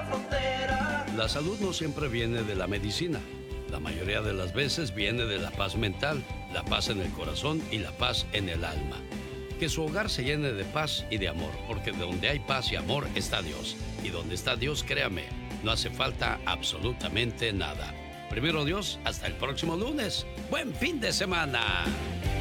frontera. La salud no siempre viene de la medicina. La mayoría de las veces viene de la paz mental, la paz en el corazón y la paz en el alma. Que su hogar se llene de paz y de amor, porque donde hay paz y amor está Dios. Y donde está Dios, créame, no hace falta absolutamente nada. Primero Dios, hasta el próximo lunes. ¡Buen fin de semana!